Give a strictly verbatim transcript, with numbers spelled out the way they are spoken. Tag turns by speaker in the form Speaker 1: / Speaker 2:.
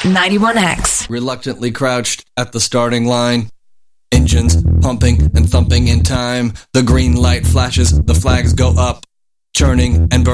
Speaker 1: ninety-one X.
Speaker 2: Reluctantly crouched at the starting line. Engines pumping and thumping in time. The green light flashes, the flags go up. Churning and burning.